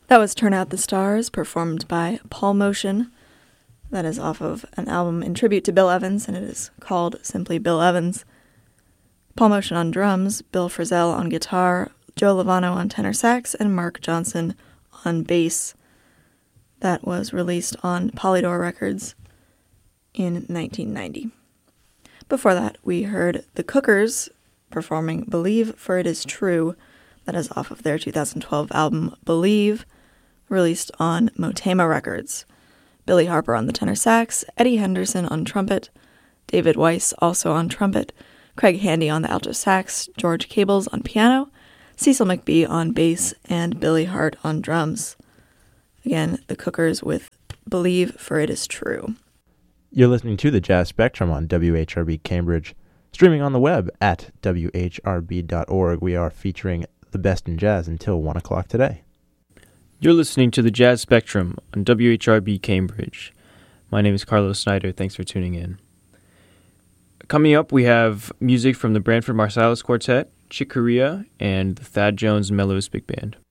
That was Turn Out the Stars, performed by Paul Motion. That is off of an album in tribute to Bill Evans, and it is called simply Bill Evans. Paul Motion on drums, Bill Frisell on guitar, Joe Lovano on tenor sax, and Mark Johnson on bass. That was released on Polydor Records in 1990. Before that, we heard The Cookers performing Believe for It Is True. That is off of their 2012 album Believe, released on Motema Records. Billy Harper on the tenor sax, Eddie Henderson on trumpet, David Weiss also on trumpet, Craig Handy on the alto sax, George Cables on piano, Cecil McBee on bass, and Billy Hart on drums. Again, The Cookers with Believe for It Is True. You're listening to the Jazz Spectrum on WHRB Cambridge. Streaming on the web at whrb.org, we are featuring the best in jazz until 1 o'clock today. You're listening to the Jazz Spectrum on WHRB Cambridge. My name is Carlos Snyder. Thanks for tuning in. Coming up, we have music from the Branford Marsalis Quartet, Chick Corea, and the Thad Jones Mellows Big Band.